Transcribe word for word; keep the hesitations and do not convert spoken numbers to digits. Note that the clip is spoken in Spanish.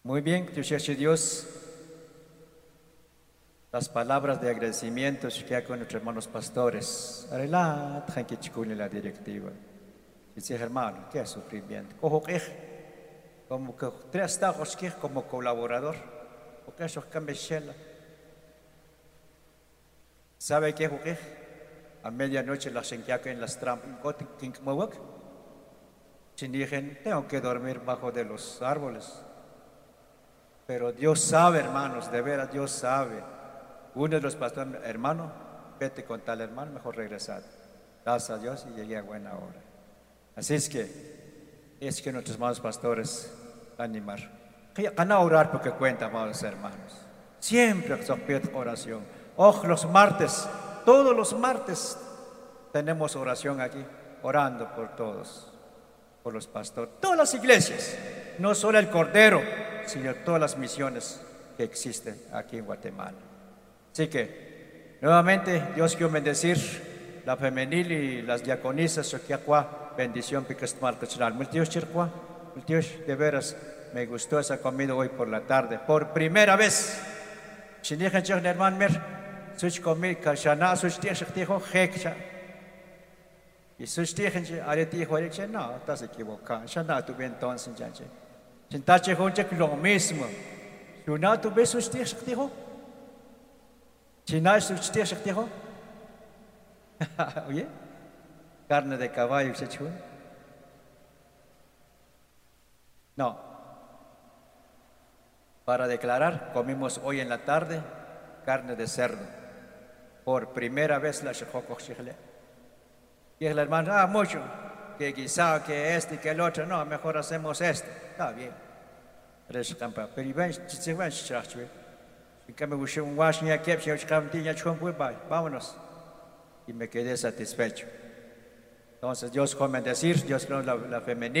Muy bien, Dios, las palabras de agradecimiento que hago con nuestros hermanos pastores. Arela, tranquilo la directiva. Dice, hermano, ¿qué es sufrimiento? Como que, como que tres tajos que como colaborador, porque eso cambia shela. ¿Sabe qué es? A medianoche las enquiaca en las trampas, tengo que dormir bajo de los árboles. Pero Dios sabe, hermanos, de veras Dios sabe. Uno de los pastores, hermano, vete con tal hermano, mejor regresar. Gracias a Dios y llegué a buena hora. Así es que, es que nuestros hermanos pastores animar. Van a orar porque cuenta, amados hermanos. Siempre se pide oración. Oh, los martes, todos los martes tenemos oración aquí, orando por todos, por los pastores, todas las iglesias, no solo el Cordero, sino todas las misiones que existen aquí en Guatemala. Así que, nuevamente, Dios quiere bendecir la femenil y las diaconisas, que acá bendición piquestmal. De veras, me gustó esa comida hoy por la tarde, por primera vez. Si dije, hermano, mer, such comida, shana, such dijo, hecha. Y such dije, ale dijo, no, estás equivocado, shana, tu bien entonces, ya. Sintache junche lo mismo. Si no tuve sus días, dijo. Si no es sus días, dijo. Oye, carne de caballo se echó. No. Para declarar, comimos hoy en la tarde carne de cerdo. Por primera vez la shejoco shijle. Y el hermano, ah, mucho. Que quizá que este y que el otro, no, mejor hacemos esto. Está bien. Pero ven, si ven, si que me gustó un wash ni aquí, si os cambié ya vámonos. Y me quedé satisfecho. Entonces Dios come decir, Dios creó la, la femenina.